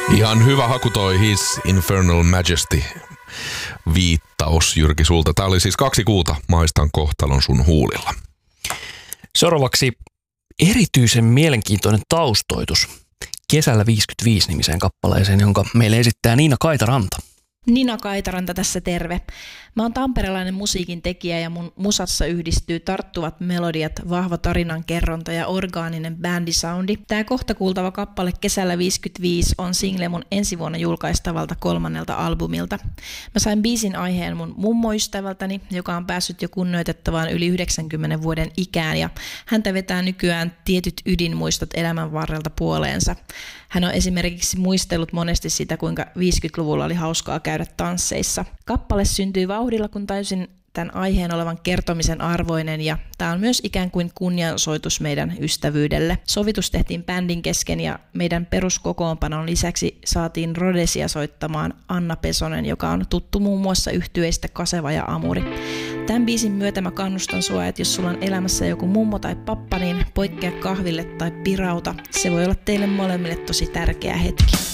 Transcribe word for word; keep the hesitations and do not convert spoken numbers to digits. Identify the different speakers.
Speaker 1: Ihan hyvä haku toi His Infernal Majesty viittaus, Jyrki, sulta. Tää oli siis kaksi kuuta, maistan kohtalon sun huulilla.
Speaker 2: Seuraavaksi erityisen mielenkiintoinen taustoitus Kesällä viisikymmentäviisi nimiseen kappaleeseen, jonka meille esittää Niina Kaitaranta.
Speaker 3: Nina Kaitaranta tässä terve. Mä oon tamperelainen musiikin tekijä ja mun musassa yhdistyy tarttuvat melodiat, vahva tarinan kerronta ja orgaaninen bändisoundi. Tää kohta kuultava kappale Kesällä viisikymmentäviisi on single mun ensi vuonna julkaistavalta kolmannelta albumilta. Mä sain biisin aiheen mun mummoystävältäni, joka on päässyt jo kunnioitettavaan yli yhdeksänkymmenen vuoden ikään ja häntä vetää nykyään tietyt ydinmuistot elämän varrelta puoleensa. Hän on esimerkiksi muistellut monesti sitä, kuinka viisikymmentäluvulla oli hauskaa käydä tansseissa. Kappale syntyi vauhdilla, kun täysin tämän aiheen olevan kertomisen arvoinen ja tämä on myös ikään kuin kunniansoitus meidän ystävyydelle. Sovitus tehtiin bändin kesken ja meidän peruskokoonpanon lisäksi saatiin Rhodesia soittamaan Anna Pesonen, joka on tuttu muun muassa yhtyeistä Kaseva ja Amuri. Tämän biisin myötä mä kannustan sua, että jos sulla on elämässä joku mummo tai pappa, niin poikkea kahville tai pirauta. Se voi olla teille molemmille tosi tärkeä hetki.